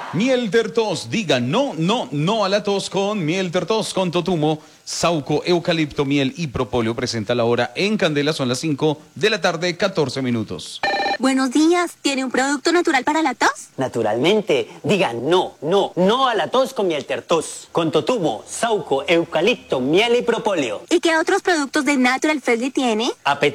Miel Tertos, diga no, no, no a la tos con Miel Tertos, con totumo, sauco, eucalipto, miel y propóleo. Presenta la hora en Candela, son las 5 de la tarde, 14 minutos. Buenos días, ¿tiene un producto natural para la tos? Naturalmente, diga no, no, no a la tos con Miel Tertos, con totumo, sauco, eucalipto, miel y propóleo. ¿Y qué otros productos de Natural Freshly tiene?